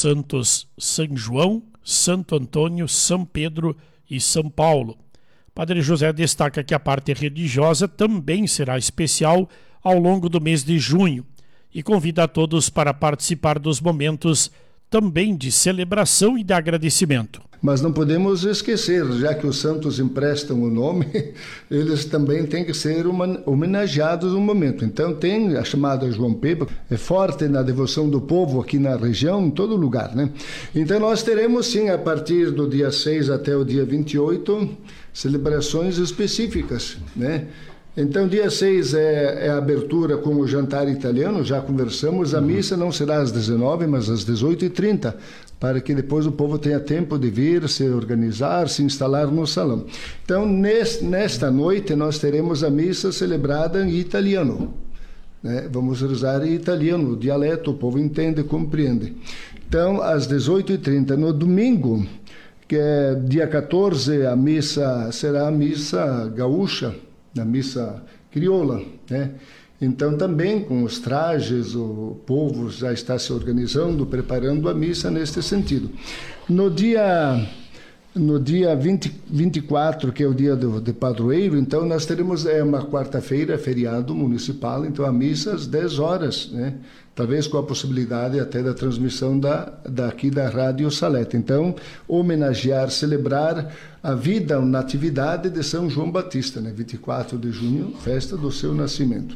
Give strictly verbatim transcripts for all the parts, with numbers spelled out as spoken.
santos São João, Santo Antônio, São Pedro e São Paulo. Padre José destaca que a parte religiosa também será especial ao longo do mês de junho e convida a todos para participar dos momentos também de celebração e de agradecimento. Mas não podemos esquecer, já que os santos emprestam o nome, eles também têm que ser homenageados no momento. Então tem a chamada João Pepa, é forte na devoção do povo aqui na região, em todo lugar, né? Então nós teremos sim, a partir do dia seis até o dia vinte e oito, celebrações específicas, né? Então, dia seis é, é a abertura com o jantar italiano, já conversamos. A missa não será às dezenove, mas às dezoito e trinta, para que depois o povo tenha tempo de vir, se organizar, se instalar no salão. Então, neste, nesta noite, nós teremos a missa celebrada em italiano, né? Vamos rezar em italiano, o dialeto, o povo entende e compreende. Então, às dezoito e trinta, no domingo, que é dia quatorze, a missa será a missa gaúcha, na missa crioula, né? Então também com os trajes, o povo já está se organizando, preparando a missa neste sentido. No dia, no dia vinte, vinte e quatro, que é o dia do, de padroeiro, então nós teremos, é uma quarta-feira, feriado municipal, então a missa às dez horas, né? Talvez com a possibilidade até da transmissão da, daqui da Rádio Salete. Então, homenagear, celebrar a vida, a natividade de São João Batista, né? vinte e quatro de junho, festa do seu nascimento.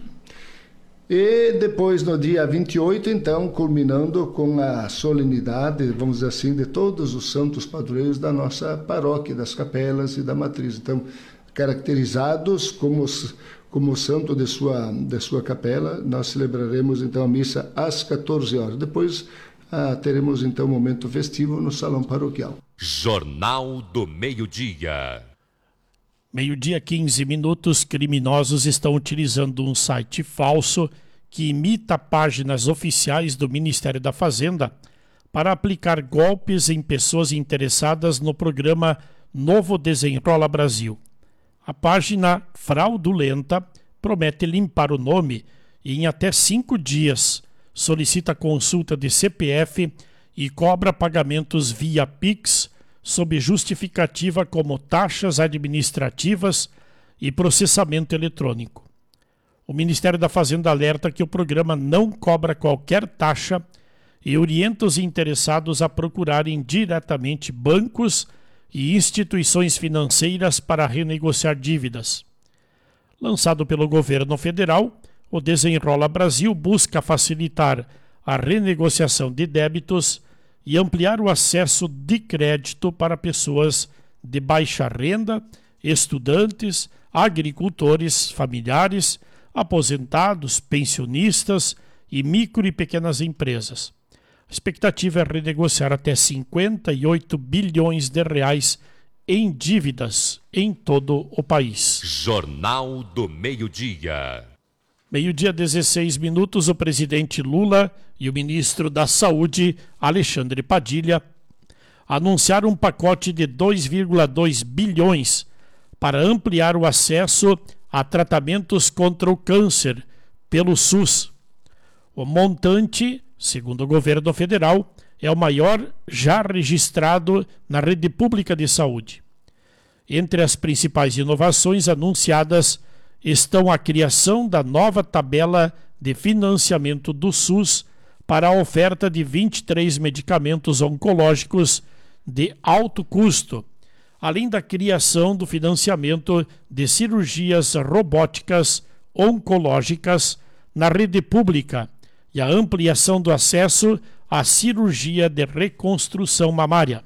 E depois, no dia vinte e oito, então, culminando com a solenidade, vamos dizer assim, de todos os santos padroeiros da nossa paróquia, das capelas e da matriz. Então, caracterizados como como santo de sua, de sua capela, nós celebraremos então a missa às quatorze horas. Depois ah, teremos então um momento festivo no salão paroquial. Jornal do Meio-Dia. Meio-dia, quinze minutos. Criminosos estão utilizando um site falso que imita páginas oficiais do Ministério da Fazenda para aplicar golpes em pessoas interessadas no programa Novo Desenrola Brasil. A página fraudulenta promete limpar o nome e, em até cinco dias, solicita consulta de C P F e cobra pagamentos via Pix sob justificativa como taxas administrativas e processamento eletrônico. O Ministério da Fazenda alerta que o programa não cobra qualquer taxa e orienta os interessados a procurarem diretamente bancos e instituições financeiras para renegociar dívidas. Lançado pelo governo federal, o Desenrola Brasil busca facilitar a renegociação de débitos e ampliar o acesso de crédito para pessoas de baixa renda, estudantes, agricultores, familiares, aposentados, pensionistas e micro e pequenas empresas. A expectativa é renegociar até cinquenta e oito bilhões de reais em dívidas em todo o país. Jornal do Meio-Dia. Meio-dia, dezesseis minutos, o presidente Lula e o ministro da Saúde, Alexandre Padilha, anunciaram um pacote de dois vírgula dois bilhões para ampliar o acesso a tratamentos contra o câncer pelo SUS. O montante, segundo o governo federal, é o maior já registrado na rede pública de saúde. Entre as principais inovações anunciadas estão a criação da nova tabela de financiamento do SUS para a oferta de vinte e três medicamentos oncológicos de alto custo, além da criação do financiamento de cirurgias robóticas oncológicas na rede pública e a ampliação do acesso à cirurgia de reconstrução mamária.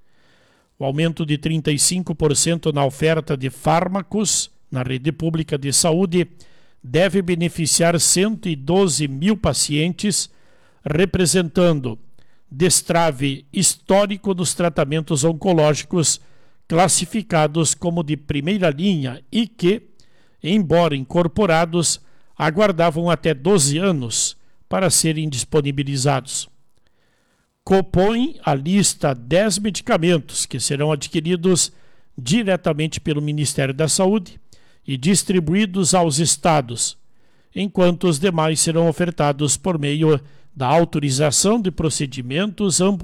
O aumento de trinta e cinco por cento na oferta de fármacos na rede pública de saúde deve beneficiar cento e doze mil pacientes, representando destrave histórico nos tratamentos oncológicos classificados como de primeira linha e que, embora incorporados, aguardavam até doze anos para serem disponibilizados. Compõe a lista dez medicamentos que serão adquiridos diretamente pelo Ministério da Saúde e distribuídos aos estados, enquanto os demais serão ofertados por meio da autorização de procedimentos